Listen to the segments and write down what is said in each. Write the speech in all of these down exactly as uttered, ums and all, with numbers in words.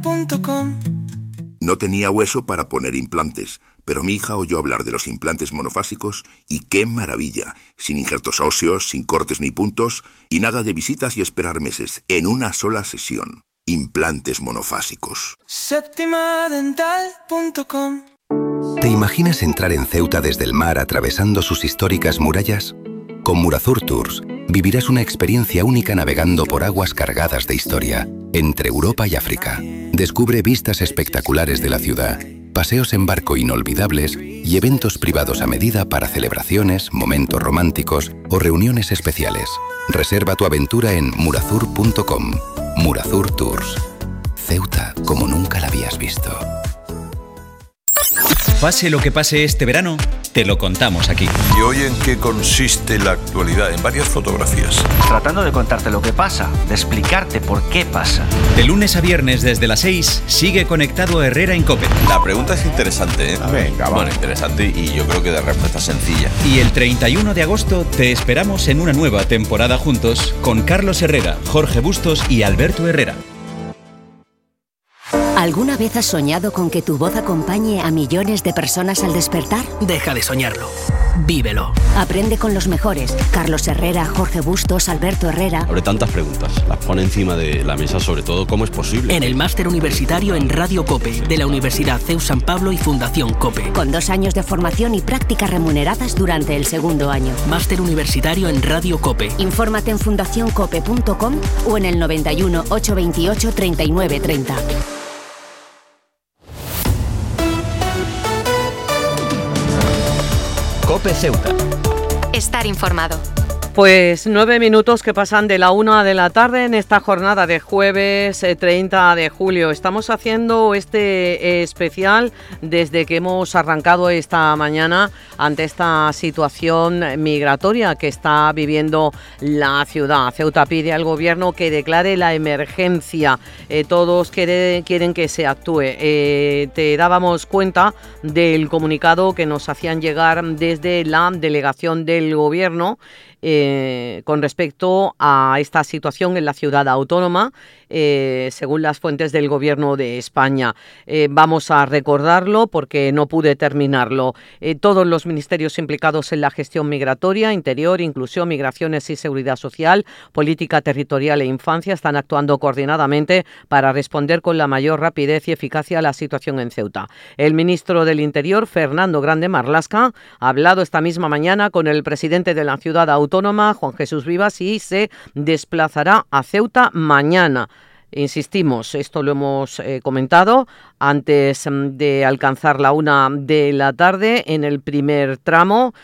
punto com. No tenía hueso para poner implantes, pero mi hija oyó hablar de los implantes monofásicos y ¡qué maravilla! Sin injertos óseos, sin cortes ni puntos y nada de visitas y esperar meses, en una sola sesión. Implantes monofásicos. Séptima dental punto com. ¿Te imaginas entrar en Ceuta desde el mar atravesando sus históricas murallas? Con Murazur Tours vivirás una experiencia única navegando por aguas cargadas de historia, entre Europa y África. Descubre vistas espectaculares de la ciudad, paseos en barco inolvidables y eventos privados a medida para celebraciones, momentos románticos o reuniones especiales. Reserva tu aventura en murazur punto com. Murazur Tours. Ceuta como nunca la habías visto. Pase lo que pase este verano, te lo contamos aquí. ¿Y hoy en qué consiste la actualidad? En varias fotografías. Tratando de contarte lo que pasa, de explicarte por qué pasa. De lunes a viernes desde las seis, sigue conectado a Herrera en COPE. La pregunta es interesante, ¿eh? Venga, va. Bueno, interesante y yo creo que de respuesta sencilla. Y el treinta y uno de agosto te esperamos en una nueva temporada juntos con Carlos Herrera, Jorge Bustos y Alberto Herrera. ¿Alguna vez has soñado con que tu voz acompañe a millones de personas al despertar? Deja de soñarlo. Vívelo. Aprende con los mejores. Carlos Herrera, Jorge Bustos, Alberto Herrera. Abre tantas preguntas. Las pone encima de la mesa, sobre todo, ¿cómo es posible? En el máster universitario en Radio COPE, de la Universidad C E U San Pablo y Fundación COPE. Con dos años de formación y prácticas remuneradas durante el segundo año. Máster universitario en Radio COPE. Infórmate en fundación cope punto com o en el noventa y uno, ochocientos veintiocho, treinta y nueve treinta. COPE Ceuta. Estar informado. Pues nueve minutos que pasan de la una de la tarde en esta jornada de jueves eh, treinta de julio. Estamos haciendo este eh, especial desde que hemos arrancado esta mañana ante esta situación migratoria que está viviendo la ciudad. Ceuta pide al gobierno que declare la emergencia. Eh, todos quiere, quieren que se actúe. Eh, te dábamos cuenta del comunicado que nos hacían llegar desde la delegación del gobierno Eh, con respecto a esta situación en la ciudad autónoma, eh, según las fuentes del Gobierno de España. Eh, vamos a recordarlo porque no pude terminarlo. Eh, todos los ministerios implicados en la gestión migratoria, Interior, Inclusión, Migraciones y Seguridad Social, Política Territorial e Infancia están actuando coordinadamente para responder con la mayor rapidez y eficacia a la situación en Ceuta. El ministro del Interior, Fernando Grande Marlaska, ha hablado esta misma mañana con el presidente de la ciudad autónoma, Autónoma, Juan Jesús Vivas, y se desplazará a Ceuta mañana. Insistimos, esto lo hemos eh, comentado antes de alcanzar la una de la tarde en el primer tramo.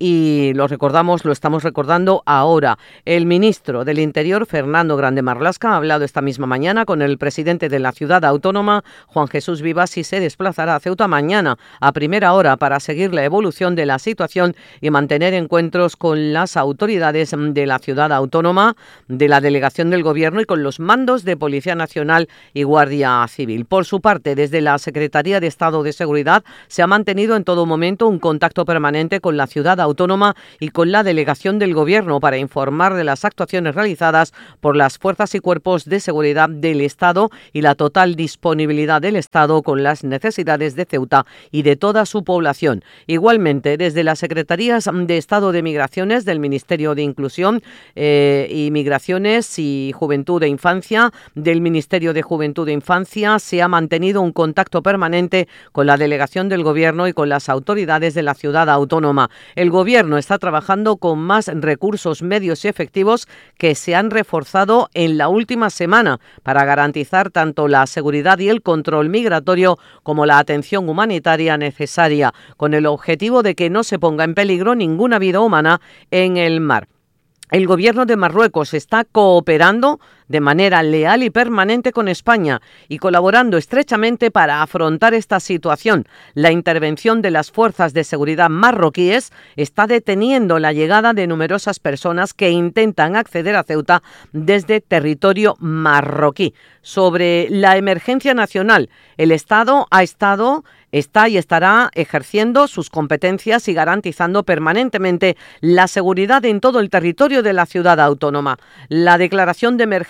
Y lo recordamos, lo estamos recordando ahora. El ministro del Interior, Fernando Grande Marlaska, ha hablado esta misma mañana con el presidente de la ciudad autónoma, Juan Jesús Vivas, y se desplazará a Ceuta mañana a primera hora para seguir la evolución de la situación y mantener encuentros con las autoridades de la ciudad autónoma, de la delegación del gobierno y con los mandos de Policía Nacional y Guardia Civil. Por su parte, desde la Secretaría de Estado de Seguridad se ha mantenido en todo momento un contacto permanente con la ciudad autónoma y con la delegación del Gobierno para informar de las actuaciones realizadas por las fuerzas y cuerpos de seguridad del Estado y la total disponibilidad del Estado con las necesidades de Ceuta y de toda su población. Igualmente, desde las Secretarías de Estado de Migraciones del Ministerio de Inclusión eh, y Migraciones y Juventud e Infancia, del Ministerio de Juventud e Infancia, se ha mantenido un contacto permanente con la delegación del Gobierno y con las autoridades de la ciudad autónoma. El Gobierno está trabajando con más recursos, medios y efectivos que se han reforzado en la última semana para garantizar tanto la seguridad y el control migratorio como la atención humanitaria necesaria, con el objetivo de que no se ponga en peligro ninguna vida humana en el mar. El Gobierno de Marruecos está cooperando de manera leal y permanente con España y colaborando estrechamente para afrontar esta situación. La intervención de las fuerzas de seguridad marroquíes está deteniendo la llegada de numerosas personas que intentan acceder a Ceuta desde territorio marroquí. Sobre la emergencia nacional, el Estado ha estado está y estará ejerciendo sus competencias y garantizando permanentemente la seguridad en todo el territorio de la ciudad autónoma. La declaración de emergencia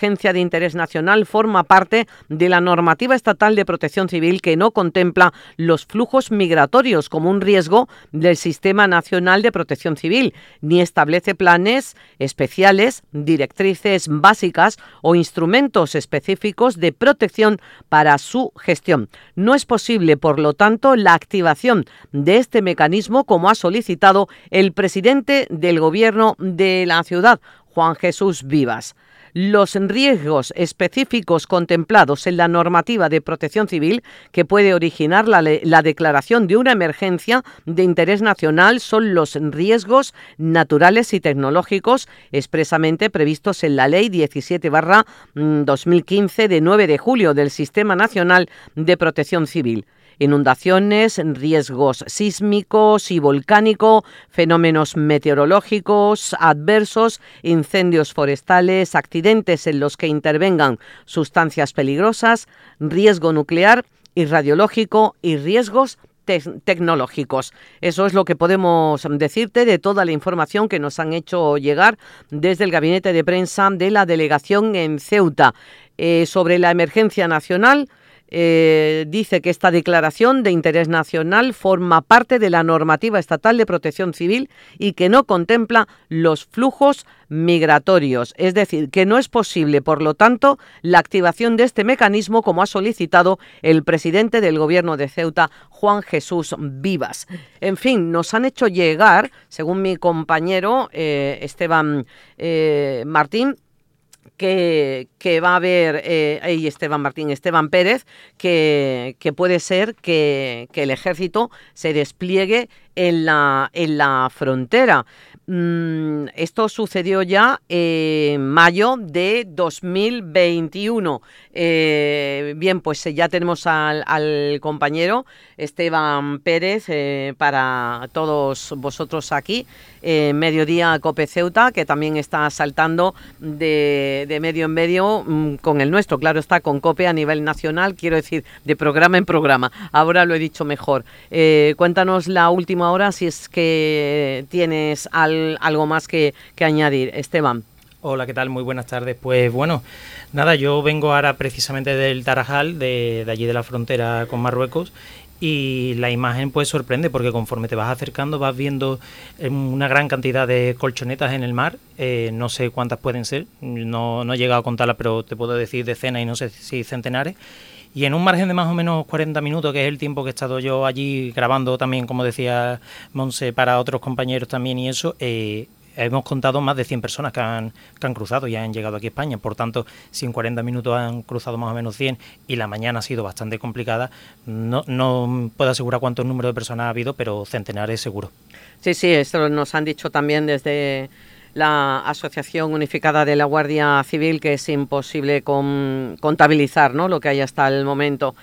emergencia de interés nacional forma parte de la normativa estatal de protección civil que no contempla los flujos migratorios como un riesgo del Sistema Nacional de Protección Civil, ni establece planes especiales, directrices básicas o instrumentos específicos de protección para su gestión. No es posible, por lo tanto, la activación de este mecanismo como ha solicitado el presidente del Gobierno de la ciudad, Juan Jesús Vivas. Los riesgos específicos contemplados en la normativa de protección civil que puede originar la, la declaración de una emergencia de interés nacional son los riesgos naturales y tecnológicos expresamente previstos en la Ley diecisiete barra dos mil quince de nueve de julio del Sistema Nacional de Protección Civil. Inundaciones, riesgos sísmicos y volcánicos, fenómenos meteorológicos adversos, incendios forestales, accidentes en los que intervengan sustancias peligrosas, riesgo nuclear y radiológico y riesgos te- tecnológicos. Eso es lo que podemos decirte de toda la información que nos han hecho llegar desde el gabinete de prensa de la delegación en Ceuta. Eh, sobre la emergencia nacional, Eh, dice que esta declaración de interés nacional forma parte de la normativa estatal de protección civil y que no contempla los flujos migratorios. Es decir, que no es posible, por lo tanto, la activación de este mecanismo como ha solicitado el presidente del Gobierno de Ceuta, Juan Jesús Vivas. En fin, nos han hecho llegar, según mi compañero eh, Esteban eh, Martín, Que, que va a haber, eh, y Esteban Martín, Esteban Pérez, que, que puede ser que, que el ejército se despliegue en la, en la frontera. Mm, esto sucedió ya en mayo de dos mil veintiuno. Eh, bien, pues ya tenemos al, al compañero Esteban Pérez eh, para todos vosotros aquí, eh, Mediodía Cope Ceuta, que también está saltando de, de medio en medio mm, con el nuestro, claro está, con Cope a nivel nacional, quiero decir, de programa en programa. Ahora lo he dicho mejor. Eh, cuéntanos la última hora, si es que tienes al, algo más que, que añadir, Esteban. Hola, ¿qué tal? Muy buenas tardes. Pues bueno, nada, yo vengo ahora precisamente del Tarajal, de, de allí de la frontera con Marruecos, y la imagen pues sorprende porque conforme te vas acercando vas viendo una gran cantidad de colchonetas en el mar, eh, no sé cuántas pueden ser, no, no he llegado a contarlas, pero te puedo decir decenas y no sé si centenares. Y en un margen de más o menos cuarenta minutos, que es el tiempo que he estado yo allí grabando también, como decía Monse, para otros compañeros también y eso, eh, hemos contado más de cien personas que han, que han cruzado y han llegado aquí a España. Por tanto, si en cuarenta minutos han cruzado más o menos cien y la mañana ha sido bastante complicada, no, no puedo asegurar cuántos números de personas ha habido, pero centenares seguro. Sí, sí, esto nos han dicho también desde la Asociación Unificada de la Guardia Civil, que es imposible con, contabilizar, ¿no?, lo que hay hasta el momento.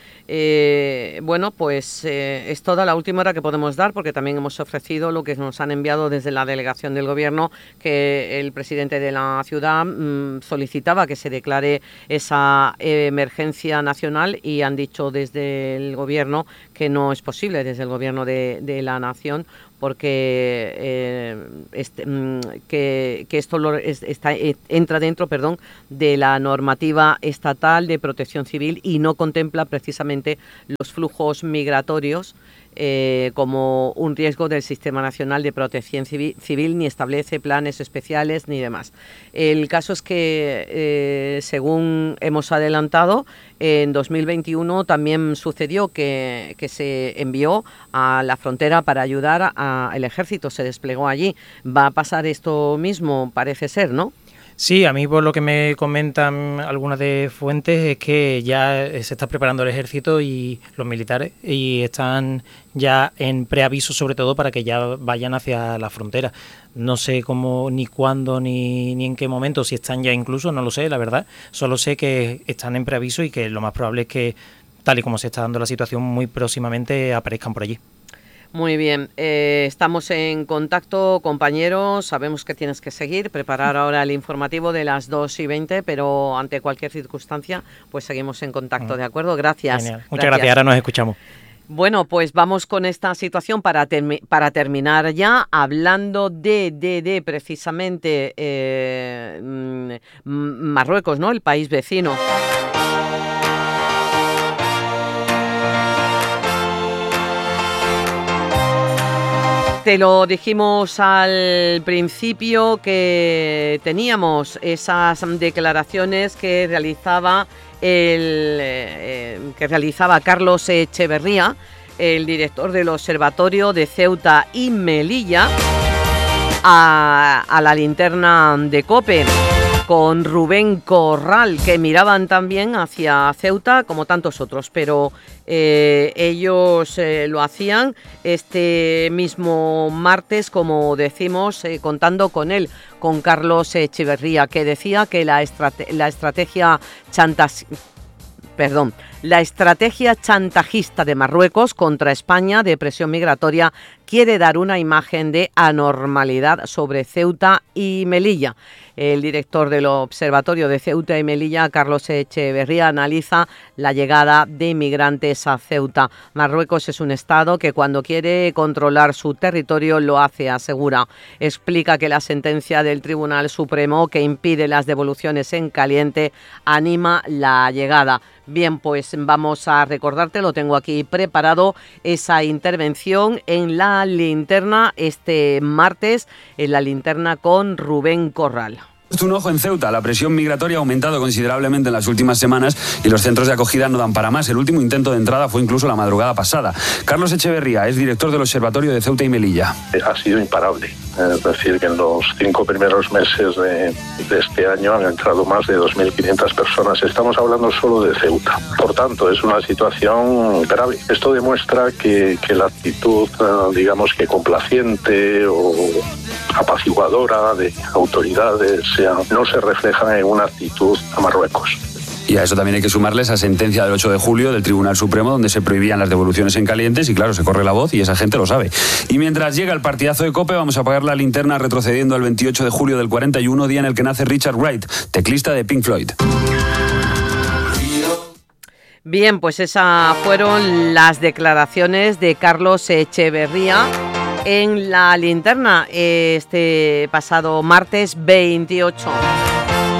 Eh, bueno, pues eh, es toda la última hora que podemos dar, porque también hemos ofrecido lo que nos han enviado desde la delegación del Gobierno, que el presidente de la ciudad mmm, solicitaba que se declare esa eh, emergencia nacional, y han dicho desde el Gobierno que no es posible, desde el Gobierno de, de la Nación, porque eh, este, que, que esto lo, es, está, entra dentro perdón, de la normativa estatal de protección civil y no contempla precisamente los flujos migratorios eh, como un riesgo del Sistema Nacional de Protección Civil, civil ni establece planes especiales ni demás. El caso es que, eh, según hemos adelantado, en dos mil veintiuno también sucedió que, que se envió a la frontera para ayudar al ejército, se desplegó allí. Va a pasar esto mismo, parece ser, ¿no? Sí, a mí por lo que me comentan algunas de fuentes es que ya se está preparando el ejército y los militares y están ya en preaviso, sobre todo para que ya vayan hacia la frontera. No sé cómo, ni cuándo, ni, ni en qué momento, si están ya incluso, no lo sé, la verdad. Solo sé que están en preaviso y que lo más probable es que, tal y como se está dando la situación, muy próximamente aparezcan por allí. Muy bien, eh, estamos en contacto, compañeros, sabemos que tienes que seguir, preparar ahora el informativo de las dos y veinte, pero ante cualquier circunstancia, pues seguimos en contacto, ¿de acuerdo? Gracias. Genial. Muchas gracias. gracias, ahora nos escuchamos. Bueno, pues vamos con esta situación para, termi- para terminar ya, hablando de, de, de precisamente eh, Marruecos, ¿no? El país vecino. Te lo dijimos al principio que teníamos esas declaraciones que realizaba el eh, que realizaba Carlos Echeverría, el director del Observatorio de Ceuta y Melilla, a, a la linterna de COPE, con Rubén Corral, que miraban también hacia Ceuta como tantos otros, pero eh, ellos eh, lo hacían este mismo martes, como decimos, eh, contando con él, con Carlos Echeverría, que decía que la, estrate- la estrategia chantas... Perdón, la estrategia chantajista de Marruecos contra España de presión migratoria quiere dar una imagen de anormalidad sobre Ceuta y Melilla. El director del Observatorio de Ceuta y Melilla, Carlos Echeverría, analiza la llegada de inmigrantes a Ceuta. Marruecos es un estado que cuando quiere controlar su territorio lo hace, asegura. Explica que la sentencia del Tribunal Supremo que impide las devoluciones en caliente anima la llegada. Bien, pues vamos a recordarte, lo tengo aquí preparado, esa intervención en la linterna este martes, en la linterna con Rubén Corral. Un ojo en Ceuta, la presión migratoria ha aumentado considerablemente en las últimas semanas y los centros de acogida no dan para más. El último intento de entrada fue incluso la madrugada pasada. Carlos Echeverría es director del Observatorio de Ceuta y Melilla. Ha sido imparable. Es decir, que en los cinco primeros meses de, de este año han entrado más de dos mil quinientas personas. Estamos hablando solo de Ceuta. Por tanto, es una situación grave. Esto demuestra que, que la actitud, digamos que complaciente o apaciguadora de autoridades no se refleja en una actitud a Marruecos. Y a eso también hay que sumarle esa sentencia del ocho de julio del Tribunal Supremo donde se prohibían las devoluciones en calientes y claro, se corre la voz y esa gente lo sabe. Y mientras llega el partidazo de COPE, vamos a apagar la linterna retrocediendo al veintiocho de julio del cuarenta y uno, día en el que nace Richard Wright, teclista de Pink Floyd. Bien, pues esas fueron las declaraciones de Carlos Echeverría en la linterna este pasado martes veintiocho.